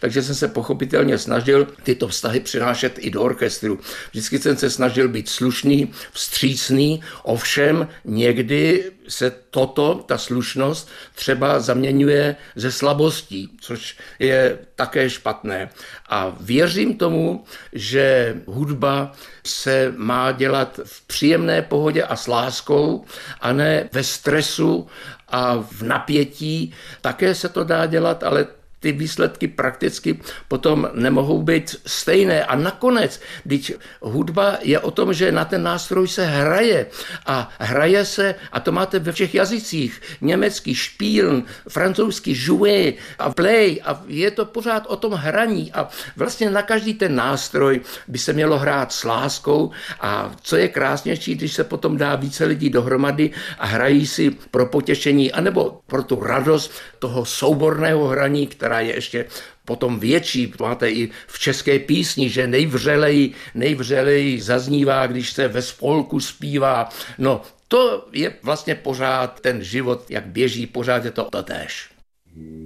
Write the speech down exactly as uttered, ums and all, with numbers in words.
takže jsem se pochopitelně snažil tyto vztahy přinášet i do orchestru. Vždycky jsem se snažil být slušný, vstřícný, ovšem někdy se toto, ta slušnost, třeba zaměňuje ze slabostí, což je také špatné. A věřím tomu, že hudba se má dělat v příjemné pohodě a s láskou, a ne ve stresu a v napětí. Také se to dá dělat, ale ty výsledky prakticky potom nemohou být stejné. A nakonec, když hudba je o tom, že na ten nástroj se hraje a hraje se, a to máte ve všech jazycích, německý špíln, francouzský jouer a play, a je to pořád o tom hraní a vlastně na každý ten nástroj by se mělo hrát s láskou. A co je krásnější, když se potom dá více lidí dohromady a hrají si pro potěšení anebo pro tu radost toho souborného hraní, která je ještě potom větší. Máte i v české písni, že nejvřeleji, nejvřeleji zaznívá, když se ve spolku zpívá. No, to je vlastně pořád ten život, jak běží, pořád je to totéž.